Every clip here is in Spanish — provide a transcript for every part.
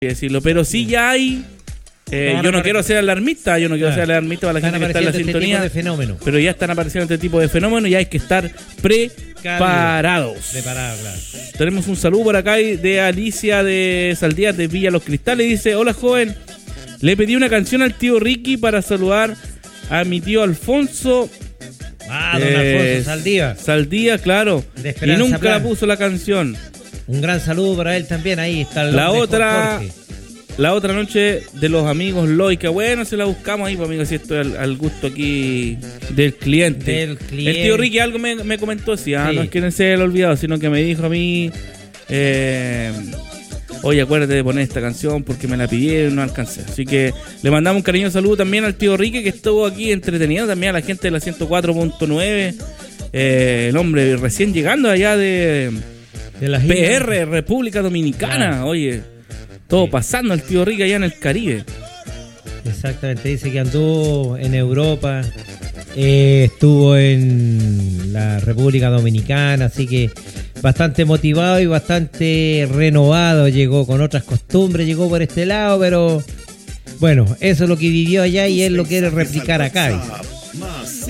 decirlo, pero sí ya hay. Yo no quiero ser alarmista, para la gente que está en la sintonía, pero ya están apareciendo este tipo de fenómenos y hay que estar preparados. Claro. Tenemos un saludo por acá de Alicia de Saldías de Villa Los Cristales. Dice: hola joven, le pedí una canción al tío Ricky para saludar a mi tío Alfonso. Don Alfonso Saldías, claro. Y nunca la puso la canción. Un gran saludo para él también. Ahí está el La otra noche de los amigos Loica. Bueno, se la buscamos ahí, pues, amigos, si esto es al gusto aquí del cliente. El tío Ricky algo me comentó, sí. No es que se haya olvidado, sino que me dijo a mí, oye, acuérdate de poner esta canción porque me la pidieron, no alcancé. Así que le mandamos un cariñoso saludo también al tío Ricky, que estuvo aquí entreteniendo también a la gente de la 104.9. El hombre recién llegando allá de las PR, República Dominicana. Oye, todo pasando el tío Ricky allá en el Caribe. Exactamente, dice que anduvo en Europa, estuvo en la República Dominicana, así que bastante motivado y bastante renovado, llegó con otras costumbres, llegó por este lado, pero bueno, eso es lo que vivió allá y él lo quiere replicar acá. Más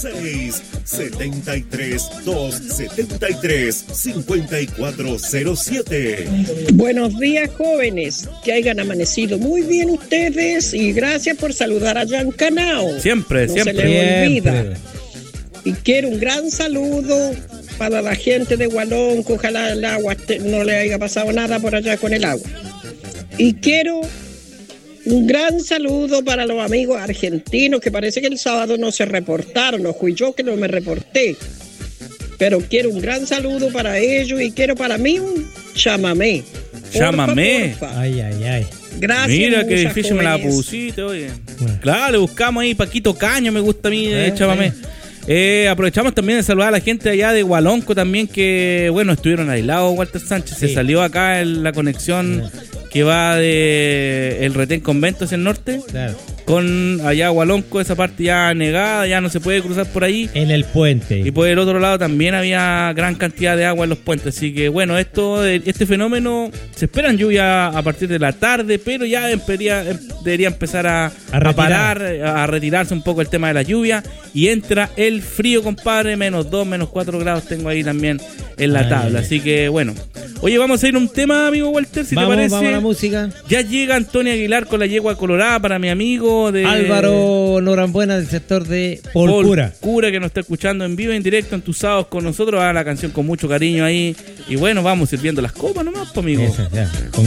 56-732-73-5407. Buenos días, jóvenes. Que hayan amanecido muy bien ustedes y gracias por saludar a Jan Canao. Siempre. Se le olvida. Y quiero un gran saludo para la gente de Hualonco. Ojalá el agua no le haya pasado nada por allá con el agua. Y quiero un gran saludo para los amigos argentinos que parece que el sábado no se reportaron, no fui yo que no me reporté, pero quiero un gran saludo para ellos y quiero para mí un chamamé. Porfa. Ay. Gracias. Mira qué difícil jóvenes. Me la pusiste, oye. Bueno. Claro, le buscamos ahí Paquito Caño, me gusta a mí, chamamé. Aprovechamos también de saludar a la gente allá de Hualonco también, que bueno, estuvieron aislados. Walter Sánchez se salió acá en la conexión que va de el Retén Convento hacia el norte, con allá Hualonco, esa parte ya negada, ya no se puede cruzar por ahí. En el puente. Y por el otro lado también había gran cantidad de agua en los puentes, así que bueno, este fenómeno, se esperan lluvias a partir de la tarde, pero ya debería empezar a parar, a retirarse un poco el tema de la lluvia, y entra el frío, compadre, -2, -4 grados tengo ahí también en la tabla, así que bueno. Oye, vamos a ir a un tema, amigo Walter, si te parece. Vamos a la música. Ya llega Antonio Aguilar con la yegua colorada para mi amigo de Álvaro Norambuena, del sector de Polcura, que nos está escuchando en vivo, en directo, entusiasmados con nosotros. A la canción con mucho cariño ahí. Y bueno, vamos sirviendo las copas nomás, amigo.